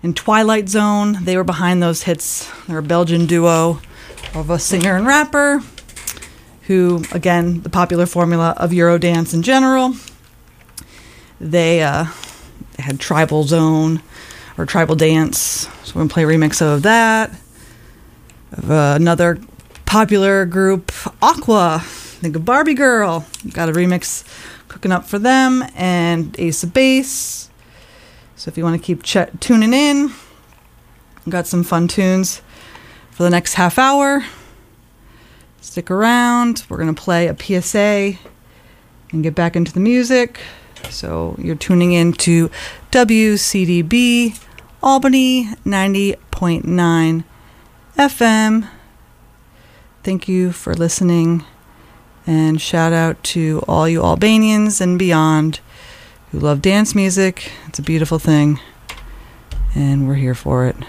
and Twilight Zone. They were behind those hits. They're a Belgian duo of a singer and rapper who, again, the popular formula of Eurodance in general. They had Tribal Zone or Tribal Dance, so we're going to play a remix of that. Another popular group, Aqua, think of Barbie Girl. Got a remix cooking up for them, and Ace of Base. So if you want to keep tuning in, got some fun tunes for the next half hour. Stick around. We're going to play a PSA and get back into the music. So you're tuning in to WCDB Albany 90.9 FM. Thank you for listening, and shout out to all you Albanians and beyond who love dance music. It's a beautiful thing, and we're here for it.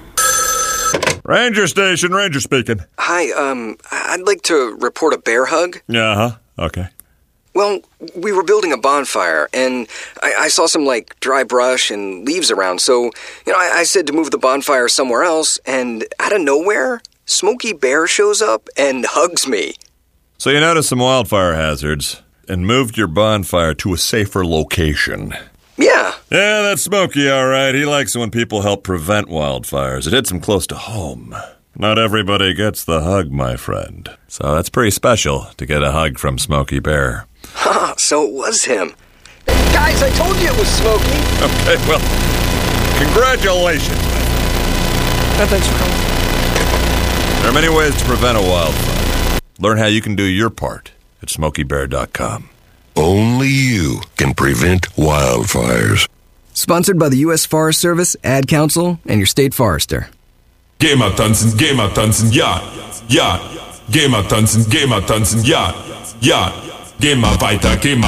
Ranger Station, Ranger speaking. Hi, I'd like to report a bear hug. Okay. Well, we were building a bonfire, and I saw some, dry brush and leaves around, so, I said to move the bonfire somewhere else, and out of nowhere, Smokey Bear shows up and hugs me. So you noticed some wildfire hazards and moved your bonfire to a safer location. Yeah. Yeah, that's Smokey, all right. He likes it when people help prevent wildfires. It hits him close to home. Not everybody gets the hug, my friend. So that's pretty special to get a hug from Smokey Bear. So it was him. Guys, I told you it was Smokey. Okay, well, congratulations. Thanks for coming. There are many ways to prevent a wildfire. Learn how you can do your part at SmokeyBear.com. Only you can prevent wildfires. Sponsored by the U.S. Forest Service, Ad Council, and your state forester. Geh mal tanzen, ja, ja. Geh mal tanzen, ja, ja. Geh mal weiter,